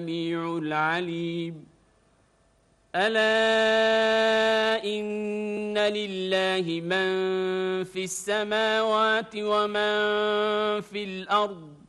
السميع العليم ألا إن لله من في السماوات ومن في الأرض